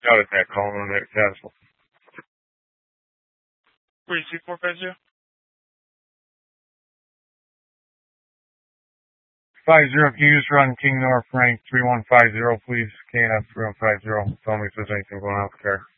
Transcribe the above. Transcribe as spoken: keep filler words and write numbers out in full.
Got it, that call on that castle. three two four five zero. Five zero, can you just run King North rank three one five zero, please? K N F three one five zero. Tell me if there's anything going on with the car.